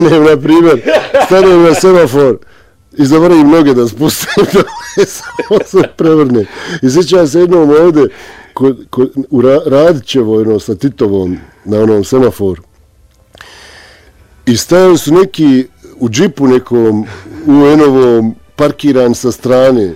stanem, na primjer, stanem na semafor i zaboravim noge da spustim, samo se prevrnem. I sjećam se jednom ovdje, u Radićevoj, sa Titovom, na onom semaforu. I stajali su neki u džipu nekom UN-ovom parkiran sa strane.